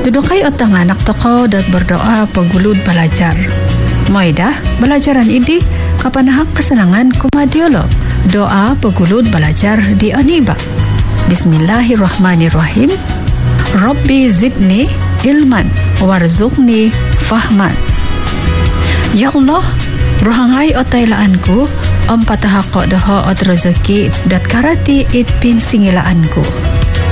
Dudukay otang anak toko dan berdoa pagulud belajar. Moidah belajaran ini kapanahak kesenangan kumadiolo. Doa pagulud belajar di aniba. Bismillahirrahmanirrahim. Rabbi zidni ilman warzuqni fahman. Ya Allah, rohangay otaylaanku, patahako doho ot rezeki dat karati it pin singilaanku.